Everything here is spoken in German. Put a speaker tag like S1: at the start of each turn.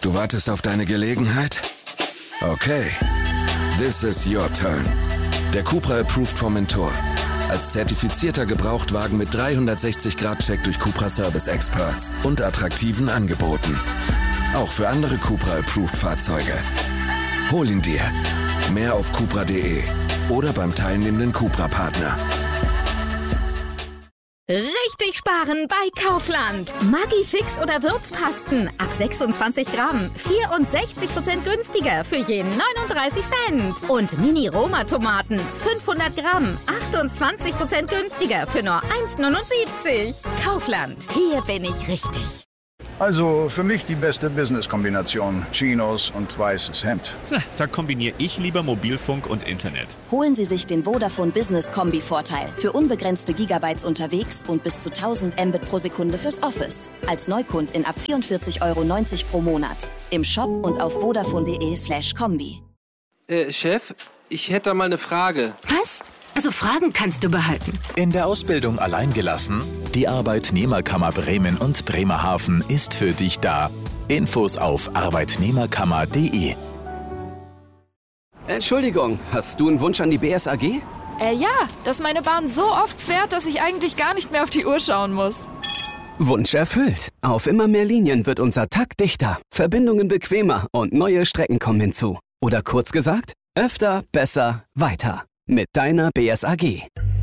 S1: Du wartest auf deine Gelegenheit? Okay. This is your turn. Der Cupra Approved Formentor. Als zertifizierter Gebrauchtwagen mit 360-Grad-Check durch Cupra Service Experts und attraktiven Angeboten. Auch für andere Cupra Approved Fahrzeuge. Hol ihn dir. Mehr auf cupra.de oder beim teilnehmenden Cupra-Partner.
S2: Richtig sparen bei Kaufland. Maggi-Fix oder Würzpasten ab 26 Gramm. 64% günstiger für jeden 39 Cent. Und Mini-Roma-Tomaten 500 Gramm. 28% günstiger für nur 1,79. Kaufland, hier bin ich richtig.
S3: Also für mich die beste Business-Kombination. Chinos und weißes Hemd.
S4: Da kombiniere ich lieber Mobilfunk und Internet.
S5: Holen Sie sich den Vodafone Business Kombi-Vorteil. Für unbegrenzte Gigabytes unterwegs und bis zu 1000 Mbit pro Sekunde fürs Office. Als Neukundin ab 44,90 € pro Monat. Im Shop und auf vodafone.de/kombi.
S6: Chef, ich hätte da mal eine Frage.
S7: Was? Also Fragen kannst du behalten.
S8: In der Ausbildung allein gelassen? Die Arbeitnehmerkammer Bremen und Bremerhaven ist für dich da. Infos auf arbeitnehmerkammer.de.
S9: Entschuldigung, hast du einen Wunsch an die BSAG?
S10: Ja, dass meine Bahn so oft fährt, dass ich eigentlich gar nicht mehr auf die Uhr schauen muss.
S9: Wunsch erfüllt. Auf immer mehr Linien wird unser Takt dichter, Verbindungen bequemer und neue Strecken kommen hinzu. Oder kurz gesagt, öfter, besser, weiter. Mit deiner BSAG.